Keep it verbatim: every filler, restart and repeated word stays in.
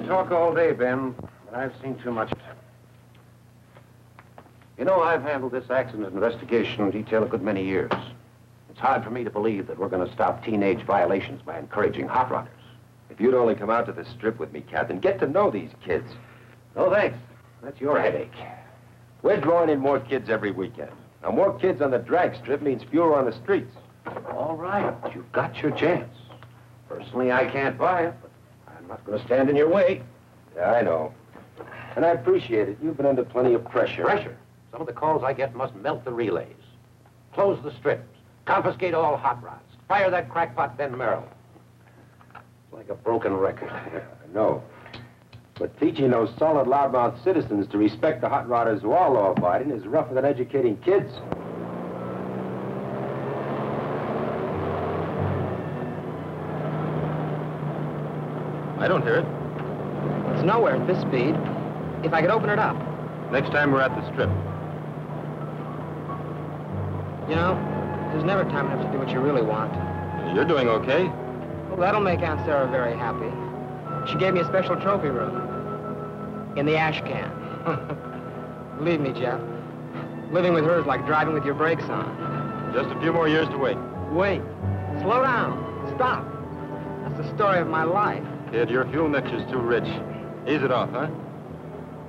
talk all day, Ben, but I've seen too much. You know, I've handled this accident investigation detail a good many years. It's hard for me to believe that we're going to stop teenage violations by encouraging hot rodders. If you'd only come out to the strip with me, Captain, get to know these kids. No, thanks. That's your headache. We're drawing in more kids every weekend. Now, more kids on the drag strip means fewer on the streets. All right, you've got your chance. Personally, I can't buy it, but I'm not going to stand in your way. Yeah, I know. And I appreciate it. You've been under plenty of pressure. Pressure? Some of the calls I get must melt the relays. Close the strips. Confiscate all hot rods. Fire that crackpot Ben Merrill. It's like a broken record. Yeah, I know. But teaching those solid loudmouth citizens to respect the hot rodders who are law-abiding is rougher than educating kids. I don't hear it. It's nowhere at this speed. If I could open it up. Next time we're at the strip. You know, there's never time enough to do what you really want. You're doing okay. Well, that'll make Aunt Sarah very happy. She gave me a special trophy room. In the ash can. Believe me, Jeff. Living with her is like driving with your brakes on. Just a few more years to wait. Wait. Slow down. Stop. That's the story of my life. Kid, your fuel mixture's too rich. Ease it off, huh?